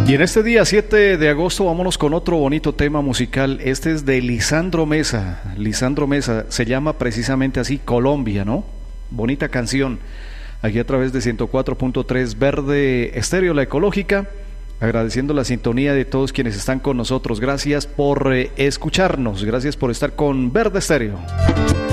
Y en este día 7 de agosto vámonos con otro bonito tema musical. Este es de Lisandro Mesa. Lisandro Mesa se llama precisamente así, Colombia, ¿no? Bonita canción. Aquí a través de 104.3 Verde Estéreo, la ecológica. Agradeciendo la sintonía de todos quienes están con nosotros. Gracias por escucharnos. Gracias por estar con Verde Estéreo.